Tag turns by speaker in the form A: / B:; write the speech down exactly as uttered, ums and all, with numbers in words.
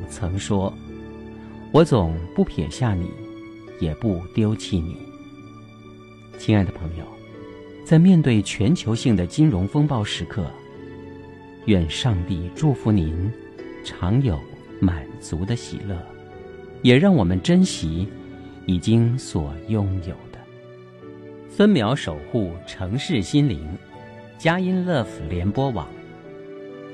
A: 曾说：我总不撇下你，也不丢弃你。亲爱的朋友，在面对全球性的金融风暴时刻，愿上帝祝福您常有满足的喜乐，也让我们珍惜已经所拥有的。分秒守护城市心灵，佳音 Love 联播网